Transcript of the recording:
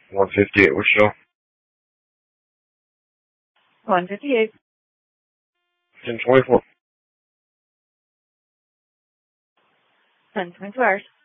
158, what's show? 158. 1024. 10 22 hours.